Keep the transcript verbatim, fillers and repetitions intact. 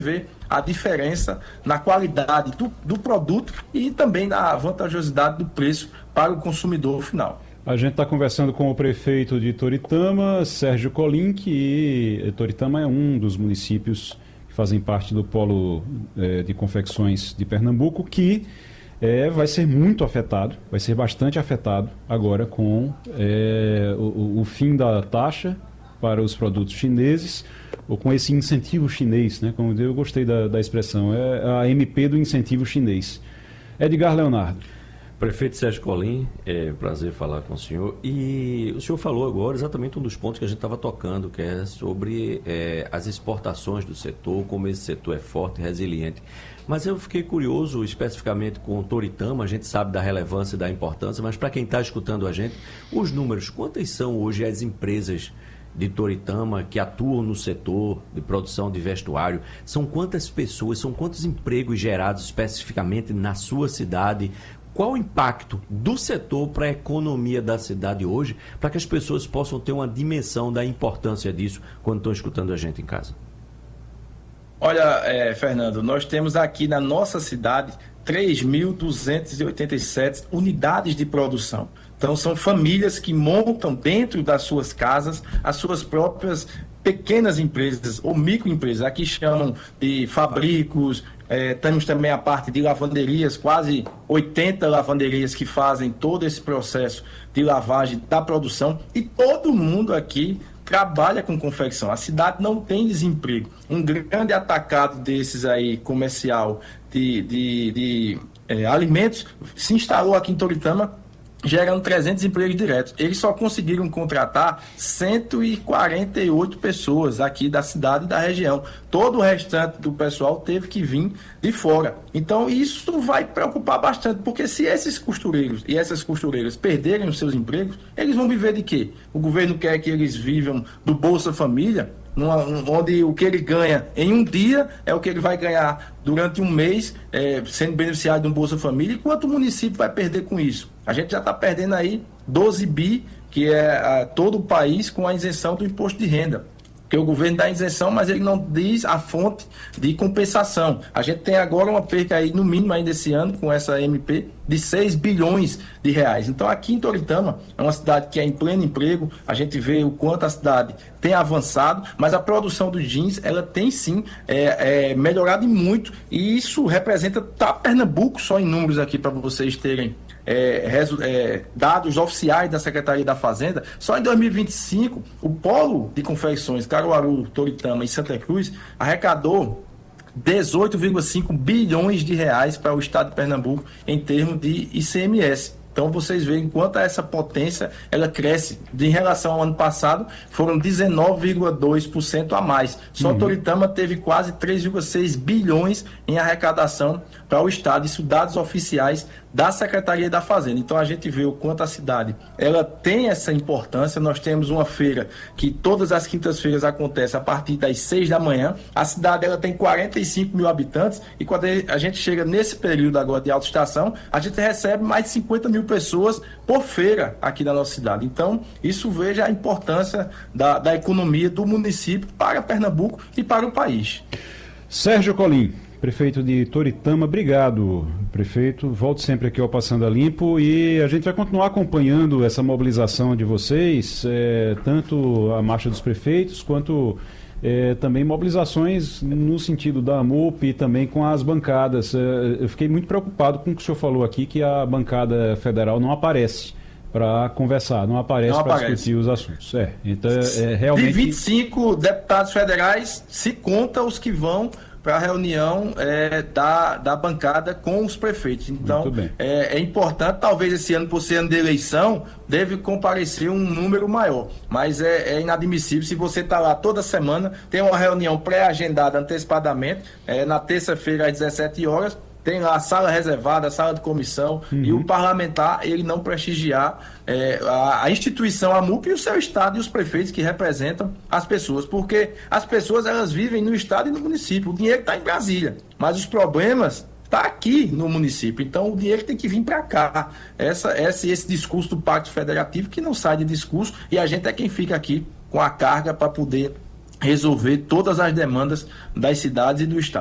ver a diferença na qualidade do, do produto e também na vantajosidade do preço para o consumidor final. A gente está conversando com o prefeito de Toritama, Sérgio Colim, que Toritama é um dos municípios que fazem parte do polo é, de confecções de Pernambuco, que é, vai ser muito afetado, vai ser bastante afetado agora com é, o, o fim da taxa para os produtos chineses, ou com esse incentivo chinês, né? Como eu gostei da, da expressão, é a M P do incentivo chinês. Edgar Leonardo. Prefeito Sérgio Colim, é um prazer falar com o senhor. E o senhor falou agora exatamente um dos pontos que a gente estava tocando, que é sobre é, as exportações do setor, como esse setor é forte e resiliente. Mas eu fiquei curioso especificamente com o Toritama, a gente sabe da relevância e da importância, mas para quem está escutando a gente, os números, quantas são hoje as empresas de Toritama que atuam no setor de produção de vestuário? São quantas pessoas, são quantos empregos gerados especificamente na sua cidade? Qual o impacto do setor para a economia da cidade hoje, para que as pessoas possam ter uma dimensão da importância disso quando estão escutando a gente em casa? Olha, é, Fernando, nós temos aqui na nossa cidade três mil duzentas e oitenta e sete unidades de produção. Então, são famílias que montam dentro das suas casas as suas próprias pequenas empresas ou microempresas. Aqui chamam de fabricos, é, temos também a parte de lavanderias, quase oitenta lavanderias que fazem todo esse processo de lavagem da produção, e todo mundo aqui trabalha com confecção. A cidade não tem desemprego. Um grande atacado desses aí, comercial, de, de, de é, alimentos, se instalou aqui em Toritama, gerando trezentos empregos diretos. Eles só conseguiram contratar cento e quarenta e oito pessoas aqui da cidade e da região. Todo o restante do pessoal teve que vir de fora. Então isso vai preocupar bastante, porque se esses costureiros e essas costureiras perderem os seus empregos, eles vão viver de quê? O governo quer que eles vivam do Bolsa Família, Numa, onde o que ele ganha em um dia é o que ele vai ganhar durante um mês, é, sendo beneficiado de um Bolsa Família. E quanto o município vai perder com isso? A gente já está perdendo aí doze bi, que é a, todo o país, com a isenção do imposto de renda. Porque o governo dá isenção, mas ele não diz a fonte de compensação. A gente tem agora uma perca aí, no mínimo ainda esse ano, com essa M P, de seis bilhões de reais. Então aqui em Toritama, é uma cidade que é em pleno emprego, a gente vê o quanto a cidade tem avançado, mas a produção dos jeans, ela tem sim é, é, melhorado muito, e isso representa, tá, Pernambuco, só em números aqui para vocês terem É, resu- é, dados oficiais da Secretaria da Fazenda. Só em dois mil e vinte e cinco, o polo de confecções Caruaru, Toritama e Santa Cruz arrecadou dezoito vírgula cinco bilhões de reais para o estado de Pernambuco em termos de I C M S. Então vocês veem quanto essa potência ela cresce. De, em relação ao ano passado, foram dezenove vírgula dois por cento a mais. Só uhum. Toritama teve quase três vírgula seis bilhões em arrecadação para o estado. Isso dados oficiais da Secretaria da Fazenda. Então a gente vê o quanto a cidade ela tem essa importância. Nós temos uma feira que todas as quintas-feiras acontece a partir das seis da manhã. A cidade ela tem quarenta e cinco mil habitantes, e quando a gente chega nesse período agora de alta estação, a gente recebe mais de cinquenta mil pessoas por feira aqui na nossa cidade. Então isso veja a importância da, da economia do município para Pernambuco e para o país. Sérgio Colim, prefeito de Toritama, obrigado, prefeito. Volte sempre aqui ao Passando a Limpo, e a gente vai continuar acompanhando essa mobilização de vocês, é, tanto a Marcha dos Prefeitos, quanto é, também mobilizações no sentido da MUP e também com as bancadas. É, eu fiquei muito preocupado com o que o senhor falou aqui, que a bancada federal não aparece para conversar, não aparece para discutir os assuntos. É, então, é, realmente... De vinte e cinco deputados federais, se conta os que vão para a reunião é, da, da bancada com os prefeitos. Então, é, é importante, talvez esse ano, por ser ano de eleição, deve comparecer um número maior. Mas é, é inadmissível, se você está lá toda semana, tem uma reunião pré-agendada antecipadamente, é, na terça-feira às dezessete horas, tem lá a sala reservada, a sala de comissão, uhum. e o parlamentar, ele não prestigiar é, a, a instituição, a MUP, e o seu estado e os prefeitos que representam as pessoas, porque as pessoas elas vivem no estado e no município, o dinheiro está em Brasília, mas os problemas está aqui no município, então o dinheiro tem que vir para cá. Essa, essa, esse discurso do Pacto Federativo que não sai de discurso, e a gente é quem fica aqui com a carga para poder resolver todas as demandas das cidades e do estado.